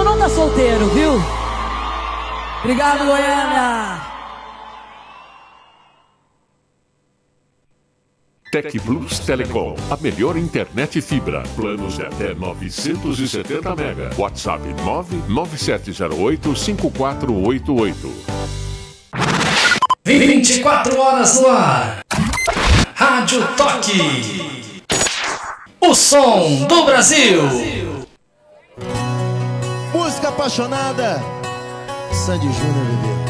ou não tá solteiro, viu? Obrigado, Goiânia. Tec Plus Telecom, a melhor internet fibra. Planos de até 970 mega. WhatsApp 997085488. 24 horas no ar. Rádio Toque. O som do Brasil. Música apaixonada. Sandy Júnior, bebê.